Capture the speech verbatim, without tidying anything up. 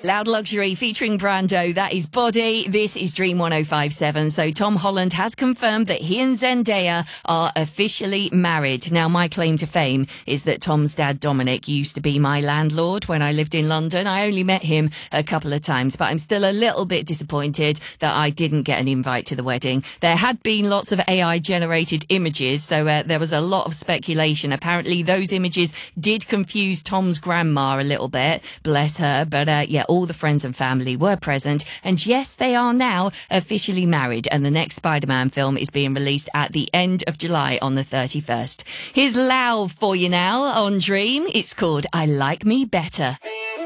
Loud Luxury featuring Brando, that is Body. This is Dream one oh five seven. So Tom Holland has confirmed that he and Zendaya are officially married. Now, my claim to fame is that Tom's dad, Dominic, used to be my landlord when I lived in London. I only met him a couple of times, but I'm still a little bit disappointed that I didn't get an invite to the wedding. There had been lots of A I-generated images, so uh, there was a lot of speculation. Apparently, those images did confuse Tom's grandma a little bit, bless her, but uh, yeah, all the friends and family were present, and yes, they are now officially married, and the next Spider-Man film is being released at the end of July on the thirty-first. Here's Lau for you now on Dream. It's called I Like Me Better.